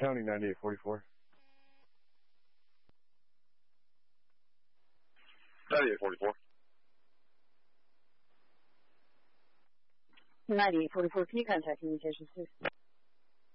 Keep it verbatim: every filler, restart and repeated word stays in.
County ninety-eight forty-four. ninety-eight forty-four. ninety-eight forty-four, can you contact Communications, please?